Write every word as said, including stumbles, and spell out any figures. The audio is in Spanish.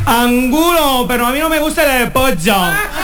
Angulo, pero a mí no me gusta el de pollo.